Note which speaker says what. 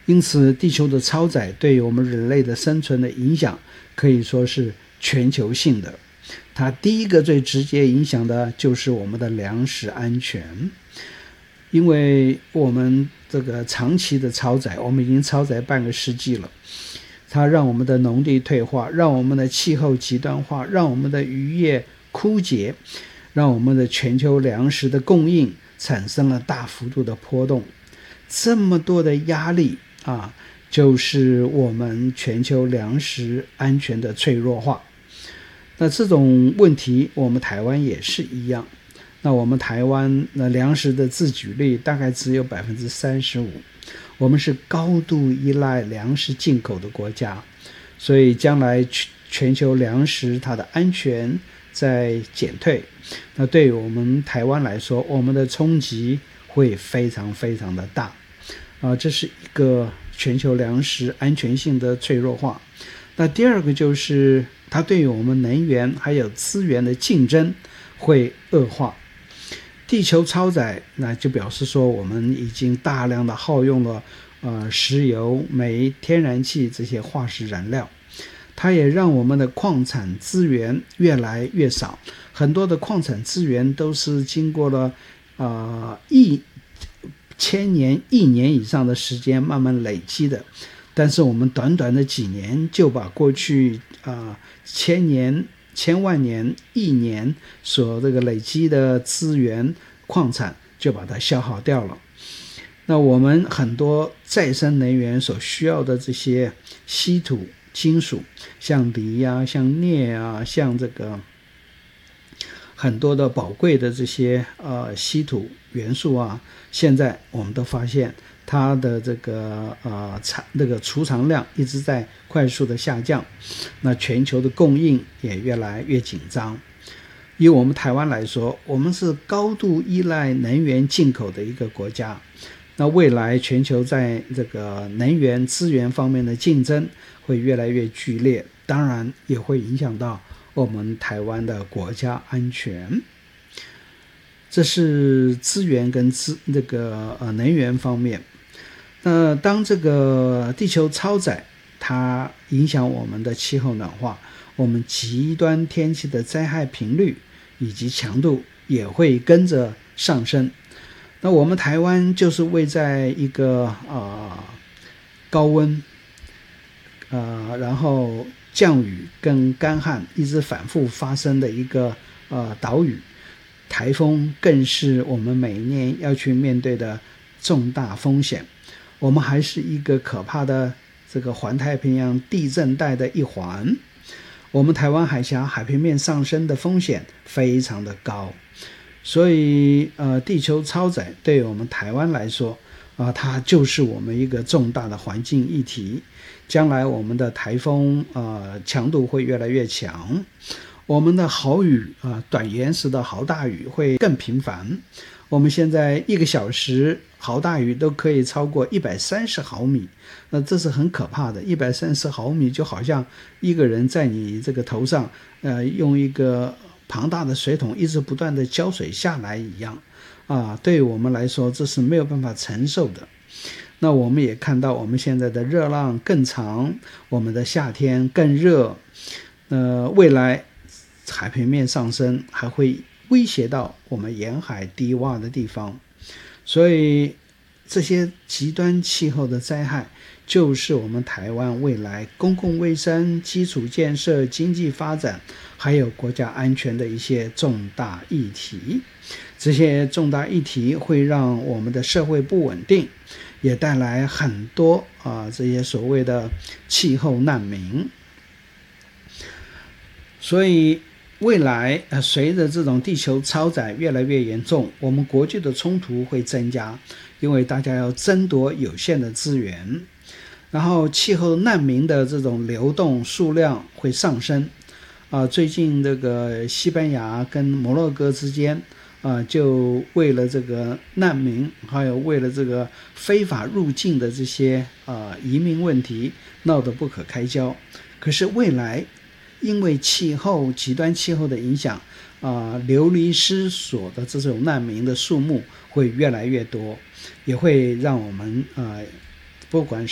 Speaker 1: 因此地球的超载对于我们人类的生存的影响可以说是全球性的。它第一个最直接影响的就是我们的粮食安全，因为我们这个长期的超载，我们已经超载半个世纪了，它让我们的农地退化，让我们的气候极端化，让我们的渔业枯竭，让我们的全球粮食的供应产生了大幅度的波动。这么多的压力就是我们全球粮食安全的脆弱化。那这种问题我们台湾也是一样。那我们台湾粮食的自给率大概只有 35%， 我们是高度依赖粮食进口的国家，所以将来全球粮食它的安全在减退，那对于我们台湾来说，我们的冲击会非常非常的大这是一个全球粮食安全性的脆弱化。那第二个就是它对于我们能源还有资源的竞争会恶化。地球超载，那就表示说我们已经大量的耗用了石油、煤、天然气这些化石燃料，它也让我们的矿产资源越来越少。很多的矿产资源都是经过了千年、1年以上的时间慢慢累积的，但是我们短短的几年就把过去千年、千万年、1年所这个累积的资源矿产就把它消耗掉了。那我们很多再生能源所需要的这些稀土金属，像锂像镍像这个很多的宝贵的这些稀土元素现在我们都发现它的这个储藏量一直在快速的下降，那全球的供应也越来越紧张。以我们台湾来说，我们是高度依赖能源进口的一个国家，那未来全球在这个能源资源方面的竞争会越来越剧烈，当然也会影响到我们台湾的国家安全。这是资源跟能源方面。那当这个地球超载，它影响我们的气候暖化，我们极端天气的灾害频率以及强度也会跟着上升。那我们台湾就是位在一个高温然后降雨跟干旱一直反复发生的一个岛屿，台风更是我们每年要去面对的重大风险。我们还是一个可怕的这个环太平洋地震带的一环，我们台湾海峡海平面上升的风险非常的高，所以地球超载对我们台湾来说它就是我们一个重大的环境议题。将来我们的台风强度会越来越强，我们的豪雨短延时的豪大雨会更频繁。我们现在1个小时豪大雨都可以超过130毫米，那这是很可怕的。130毫米就好像一个人在你这个头上用一个庞大的水桶一直不断的浇水下来一样对于我们来说这是没有办法承受的。那我们也看到我们现在的热浪更长，我们的夏天更热，未来海平面上升还会威胁到我们沿海低洼的地方。所以这些极端气候的灾害就是我们台湾未来公共卫生、基础建设、经济发展还有国家安全的一些重大议题。这些重大议题会让我们的社会不稳定，也带来很多这些所谓的气候难民。所以未来随着这种地球超载越来越严重，我们国际的冲突会增加，因为大家要争夺有限的资源，然后气候难民的这种流动数量会上升最近这个西班牙跟摩洛哥之间就为了这个难民还有为了这个非法入境的这些移民问题闹得不可开交。可是未来因为极端气候的影响流离失所的这种难民的数目会越来越多，也会让我们不管是